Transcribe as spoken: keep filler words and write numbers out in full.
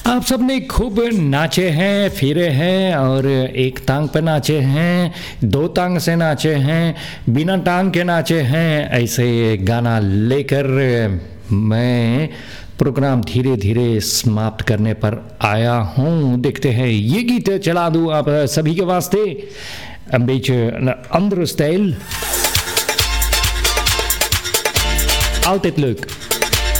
आप सबने खूब नाचे हैं, फिरे हैं और एक टांग पे नाचे हैं, दो टांग से नाचे हैं, बिना टांग के नाचे हैं। ऐसे गाना लेकर मैं प्रोग्राम धीरे धीरे समाप्त करने पर आया हूँ। देखते हैं ये गीत चला दूँ आप सभी के वास्ते। Een beetje een andere stijl. Altijd leuk.